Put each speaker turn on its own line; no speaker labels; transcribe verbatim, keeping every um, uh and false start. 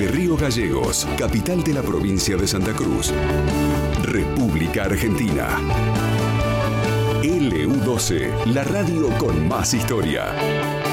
Desde Río Gallegos, capital de la provincia de Santa Cruz, República Argentina. L U doce, la radio con más historia.